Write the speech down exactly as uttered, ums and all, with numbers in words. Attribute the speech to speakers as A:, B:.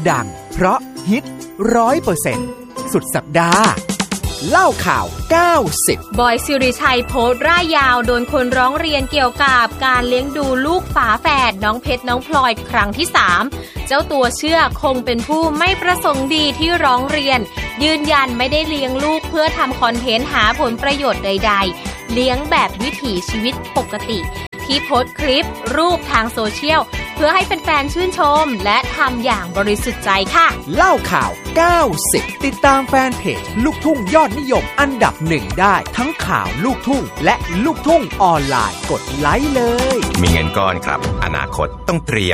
A: ดังเพราะฮิต ร้อยเปอร์เซ็นต์ สุดสัปดาห์เล่าข่าวเก้าสิบบ
B: อยสิริชัยโพสต์ร่ายยาวโดนคนร้องเรียนเกี่ยวกับการเลี้ยงดูลูกฝาแฝดน้องเพชรน้องพลอยครั้งที่สามเจ้าตัวเชื่อคงเป็นผู้ไม่ประสงค์ดีที่ร้องเรียนยืนยันไม่ได้เลี้ยงลูกเพื่อทำคอนเทนต์หาผลประโยชน์ใดๆเลี้ยงแบบวิถีชีวิตปกติที่โพสต์คลิปรูปทางโซเชียลเพื่อให้แฟนๆชื่นชมและทำอย่างบริสุทธิ์ใจค่ะ
A: เล่าข่าวเก้าสิบติดตามแฟนเพจลูกทุ่งยอดนิยมอันดับหนึ่งได้ทั้งข่าวลูกทุ่งและลูกทุ่งออนไลน์กดไลค์เลย
C: มีเงินก้อนครับอนาคตต้องเตรียม